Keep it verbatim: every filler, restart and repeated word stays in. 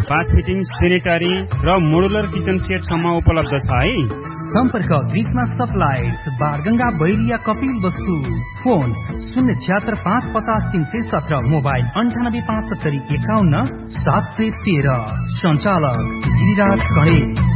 बाथ fitting, sanitary र modular kitchen set सम्म उपलब्ध छ है। सम्पर्क ग्रीष्मा सप्लाइज, बारगंगा, बैरिया, कपिल वस्तु। फोन शून्य छिहत्तर पाँच पचास तीन सय सत्र, मोबाइल अन्ठानब्बे पाँच सत्तरी एकाउन्न सात सय तेह्र। सञ्चालक गिरिराज गणेश।